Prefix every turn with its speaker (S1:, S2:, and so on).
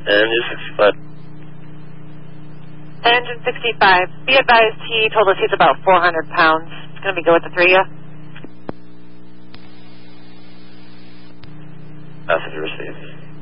S1: Engine 65.
S2: Engine 65. Be advised, he told us he's about 400 pounds. It's going to be good with the three of you.
S1: Message received.